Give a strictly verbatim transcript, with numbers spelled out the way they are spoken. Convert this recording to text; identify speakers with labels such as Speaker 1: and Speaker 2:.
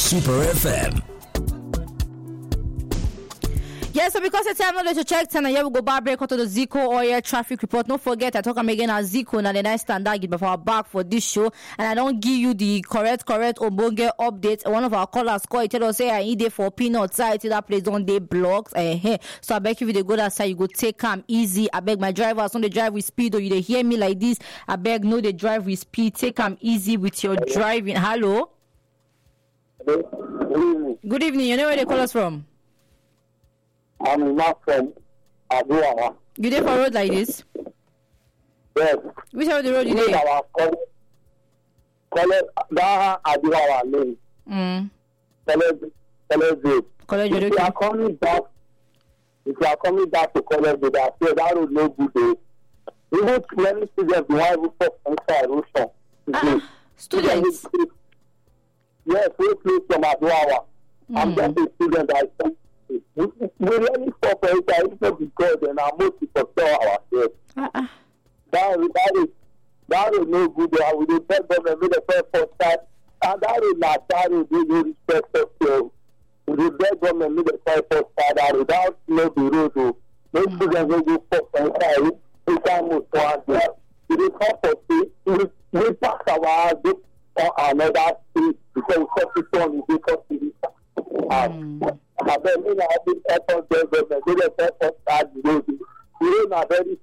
Speaker 1: Super F M.
Speaker 2: Yes, so because it's time to check ten, and here we go back break onto the Zico oil traffic report. Don't forget, I talk am again as Zico and the nice standard give before our back for this show, and I don't give you the correct, correct Obonge update. One of our callers call it tell us say I need it for peanuts. I tell that place don't they blocks. Uh, so I beg you if they go that side, you go take calm easy. I beg my drivers don't they drive with speed, or you they hear me like this. I beg no they drive with speed. Take calm easy with your driving. Hello.
Speaker 3: Hello.
Speaker 2: Good evening. You know where they call us from?
Speaker 3: I'm not from Abuawa.
Speaker 2: You there for road like this?
Speaker 3: Yes.
Speaker 2: Which side of the road you there?
Speaker 3: College, that Abuawa lane.
Speaker 2: Mm.
Speaker 3: College, college road.
Speaker 2: College road.
Speaker 3: If you are coming back, if you are coming back to college road, I say that road no good day. Even many students who have put inside erosion.
Speaker 2: Ah, students.
Speaker 3: Yes, we play from Abuawa.
Speaker 2: Mm.
Speaker 3: I'm just a student. I think we really stop for it. I even because then I'm most to fulfill ourselves.
Speaker 2: Uh-uh.
Speaker 3: That that is that is no good. We dey tell government make the first first start, and that is not that is we no respect us. We dey tell government make the first first start. That without no the road, o no students wey go first inside inside most one day. We dey come for say we we pass our house go on another street because we first it on the because we and abeg make na help us government make the first first start the road. The road na very